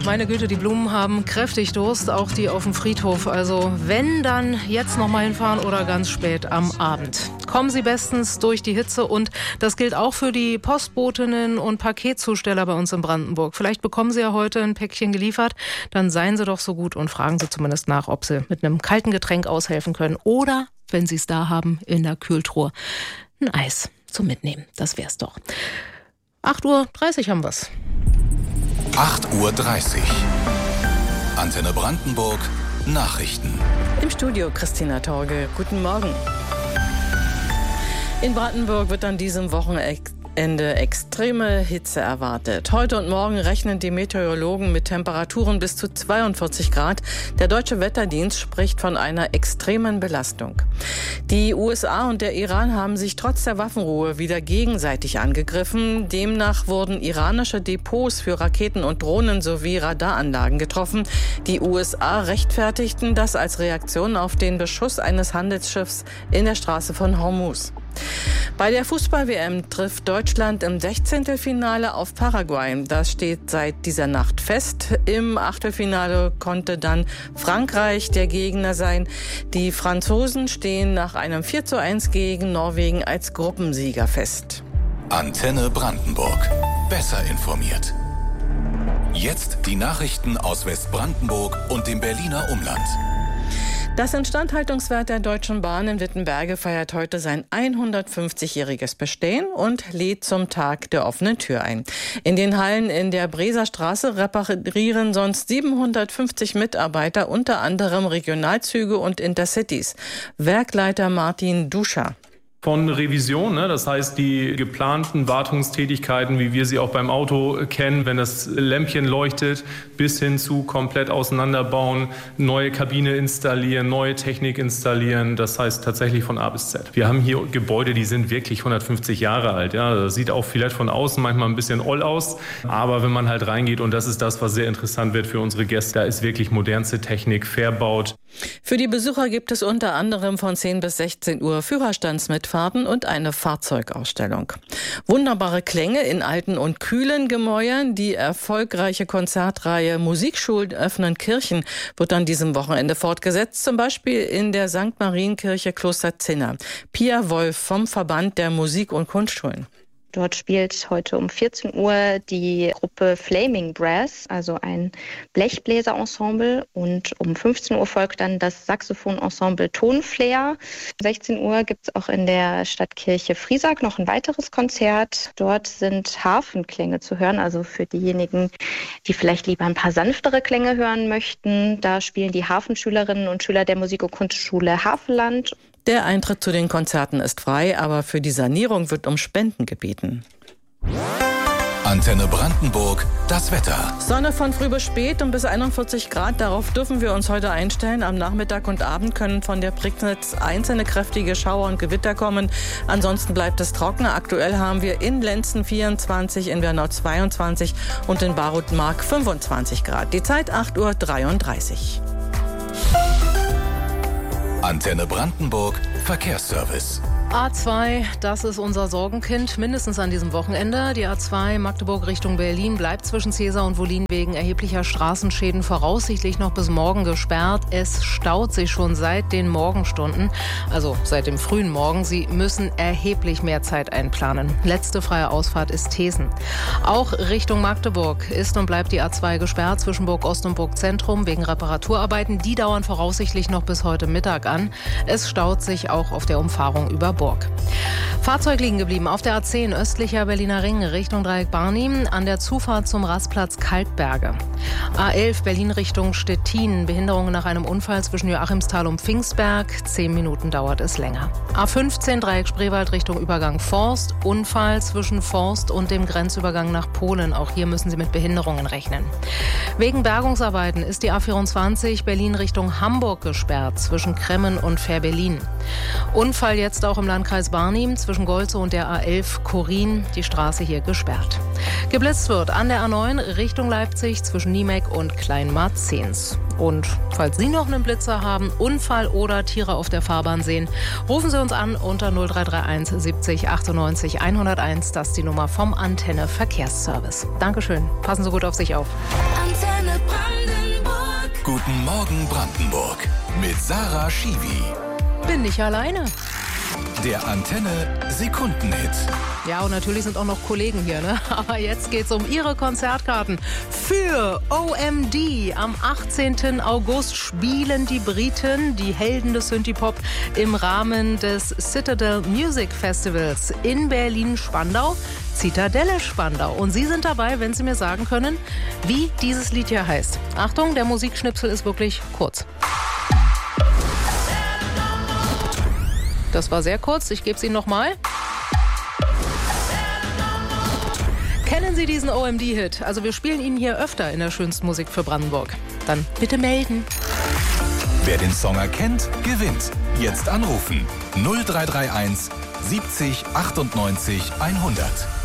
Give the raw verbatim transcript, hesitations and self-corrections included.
Meine Güte, die Blumen haben kräftig Durst, auch die auf dem Friedhof. Also wenn, dann jetzt noch mal hinfahren oder ganz spät am Abend. Kommen Sie bestens durch die Hitze und das gilt auch für die Postbotinnen und Paketzusteller bei uns in Brandenburg. Vielleicht bekommen Sie ja heute ein Päckchen geliefert, dann seien Sie doch so gut und fragen Sie zumindest nach, ob Sie mit einem kalten Getränk aushelfen können oder, wenn Sie es da haben, in der Kühltruhe ein Eis zum Mitnehmen. Das wär's doch. acht Uhr dreißig haben wir's. acht Uhr dreißig. Antenne Brandenburg, Nachrichten. Im Studio Christina Torge. Guten Morgen. In Brandenburg wird an diesem Wochenende extreme Hitze erwartet. Heute und morgen rechnen die Meteorologen mit Temperaturen bis zu zweiundvierzig Grad. Der Deutsche Wetterdienst spricht von einer extremen Belastung. Die U S A und der Iran haben sich trotz der Waffenruhe wieder gegenseitig angegriffen. Demnach wurden iranische Depots für Raketen und Drohnen sowie Radaranlagen getroffen. Die U S A rechtfertigten das als Reaktion auf den Beschuss eines Handelsschiffs in der Straße von Hormuz. Bei der Fußball-W M trifft Deutschland im Sechzehntelfinale auf Paraguay. Das steht seit dieser Nacht fest. Im Achtelfinale konnte dann Frankreich der Gegner sein. Die Franzosen stehen nach einem vier zu eins gegen Norwegen als Gruppensieger fest. Antenne Brandenburg. Besser informiert. Jetzt die Nachrichten aus Westbrandenburg und dem Berliner Umland. Das Instandhaltungswerk der Deutschen Bahn in Wittenberge feiert heute sein hundertfünfzigjähriges Bestehen und lädt zum Tag der offenen Tür ein. In den Hallen in der Breser Straße reparieren sonst siebenhundertfünfzig Mitarbeiter, unter anderem Regionalzüge und Intercities. Werkleiter Martin Duscher. Von Revision, ne? Das heißt die geplanten Wartungstätigkeiten, wie wir sie auch beim Auto kennen, wenn das Lämpchen leuchtet, bis hin zu komplett auseinanderbauen, neue Kabine installieren, neue Technik installieren. Das heißt tatsächlich von A bis Z. Wir haben hier Gebäude, die sind wirklich hundertfünfzig Jahre alt. Ja? Das sieht auch vielleicht von außen manchmal ein bisschen oll aus, aber wenn man halt reingeht, und das ist das, was sehr interessant wird für unsere Gäste, da ist wirklich modernste Technik verbaut. Für die Besucher gibt es unter anderem von zehn bis sechzehn Uhr Führerstandsmitfahrten und eine Fahrzeugausstellung. Wunderbare Klänge in alten und kühlen Gemäuern. Die erfolgreiche Konzertreihe Musikschulen öffnen Kirchen wird an diesem Wochenende fortgesetzt, zum Beispiel in der Sankt Marienkirche Kloster Zinna. Pia Wolf vom Verband der Musik- und Kunstschulen. Dort spielt heute um vierzehn Uhr die Gruppe Flaming Brass, also ein Blechbläserensemble. Und um fünfzehn Uhr folgt dann das Saxophonensemble Tonflair. Um sechzehn Uhr gibt es auch in der Stadtkirche Friesack noch ein weiteres Konzert. Dort sind Harfenklänge zu hören, also für diejenigen, die vielleicht lieber ein paar sanftere Klänge hören möchten. Da spielen die Harfenschülerinnen und Schüler der Musik- und Kunstschule Havelland. Der Eintritt zu den Konzerten ist frei, aber für die Sanierung wird um Spenden gebeten. Antenne Brandenburg, das Wetter. Sonne von früh bis spät und bis einundvierzig Grad. Darauf dürfen wir uns heute einstellen. Am Nachmittag und Abend können von der Prignitz einzelne kräftige Schauer und Gewitter kommen. Ansonsten bleibt es trocken. Aktuell haben wir in Lenzen vierundzwanzig, in Wernau zweiundzwanzig und in Barutmark fünfundzwanzig Grad. Die Zeit acht Uhr dreiunddreißig. Antenne Brandenburg, Verkehrsservice. A zwei, das ist unser Sorgenkind, mindestens an diesem Wochenende. Die A zwei Magdeburg Richtung Berlin bleibt zwischen Cäsar und Wollin wegen erheblicher Straßenschäden voraussichtlich noch bis morgen gesperrt. Es staut sich schon seit den Morgenstunden, also seit dem frühen Morgen. Sie müssen erheblich mehr Zeit einplanen. Letzte freie Ausfahrt ist Thesen. Auch Richtung Magdeburg ist und bleibt die A zwei gesperrt zwischen Burg Ost und Burg Zentrum wegen Reparaturarbeiten. Die dauern voraussichtlich noch bis heute Mittag an. Es staut sich auch auf der Umfahrung über Burg. Fahrzeug liegen geblieben auf der A zehn östlicher Berliner Ring Richtung Dreieck Barnim an der Zufahrt zum Rastplatz Kalkberge. A elf Berlin Richtung Stettin, Behinderung nach einem Unfall zwischen Joachimsthal und Pfingstberg. Zehn Minuten dauert es länger. A fünfzehn Dreieck Spreewald Richtung Übergang Forst, Unfall zwischen Forst und dem Grenzübergang nach Polen. Auch hier müssen Sie mit Behinderungen rechnen. Wegen Bergungsarbeiten ist die A vierundzwanzig Berlin Richtung Hamburg gesperrt zwischen Kremmen und Fährberlin. Unfall jetzt auch im Landkreis Barnim zwischen Golzow und der A elf Korin, die Straße hier gesperrt. Geblitzt wird an der A neun Richtung Leipzig zwischen Niemek und Kleinmarzens. Und falls Sie noch einen Blitzer haben, Unfall oder Tiere auf der Fahrbahn sehen, rufen Sie uns an unter null drei drei eins siebzig achtundneunzig hunderteins. Das ist die Nummer vom Antenne Verkehrsservice. Dankeschön. Passen Sie gut auf sich auf. Antenne Brandenburg. Guten Morgen Brandenburg mit Sarah Schiwi. Bin nicht alleine. Der Antenne Sekundenhit. Ja, und natürlich sind auch noch Kollegen hier, ne? Aber jetzt geht's um Ihre Konzertkarten. Für O M D am achtzehnten August spielen die Briten, die Helden des Synthie-Pop, im Rahmen des Citadel Music Festivals in Berlin-Spandau, Zitadelle Spandau. Und Sie sind dabei, wenn Sie mir sagen können, wie dieses Lied hier heißt. Achtung, der Musikschnipsel ist wirklich kurz. Das war sehr kurz, ich gebe es Ihnen nochmal. Kennen Sie diesen O M D-Hit? Also wir spielen ihn hier öfter in der schönsten Musik für Brandenburg. Dann bitte melden. Wer den Song erkennt, gewinnt. Jetzt anrufen. null drei drei eins siebzig achtundneunzig hundert.